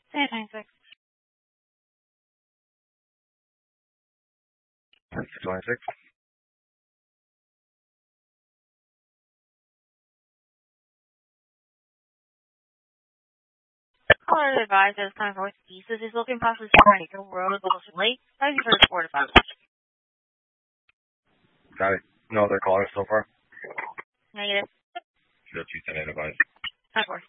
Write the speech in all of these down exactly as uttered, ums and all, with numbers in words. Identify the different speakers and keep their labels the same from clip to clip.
Speaker 1: Say twenty-six.
Speaker 2: twenty-six.
Speaker 1: Caller advised is coming for pieces. He's looking possibly for Acre Road, local to late. Thank you for the support of that.
Speaker 2: Got it. No other callers so far?
Speaker 1: Negative.
Speaker 2: zero two ten eight advised.
Speaker 1: ten four.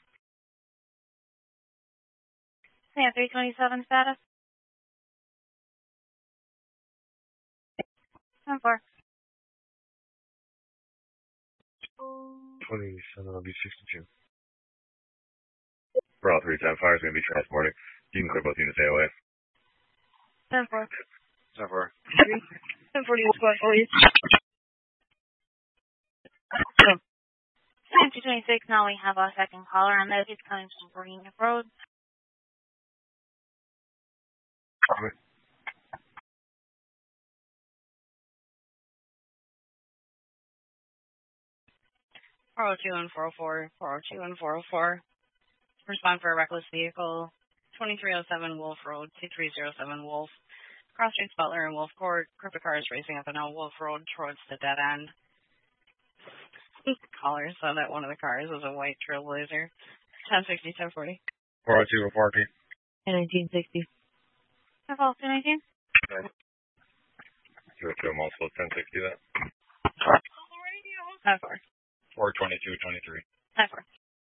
Speaker 1: Sam three twenty-seven status. ten four.
Speaker 2: twenty-seven will be sixty-two. For all three ten fires going to be transporting. You can clear both units A O A.
Speaker 1: ten four.
Speaker 2: ten four.
Speaker 1: ten forty squad for you. Sam two twenty-six, now we have a second caller on that. He's coming from Green Road.
Speaker 2: Okay.
Speaker 1: four oh two and four oh four, four oh two and four oh four. Respond for a reckless vehicle. twenty-three oh seven Wolf Road, two three oh seven Wolf. Cross Streets Butler and Wolf Court. Group of cars racing up and down Wolf Road towards the dead end. Caller saw that one of the cars was a white Trailblazer. ten sixty, ten forty.
Speaker 2: four oh two and four K.
Speaker 1: nineteen sixty. ten twelve, two nineteen.
Speaker 2: zero two multiple, ten sixty that.
Speaker 1: ten four.
Speaker 2: four twenty-two, twenty-three.
Speaker 1: ten four.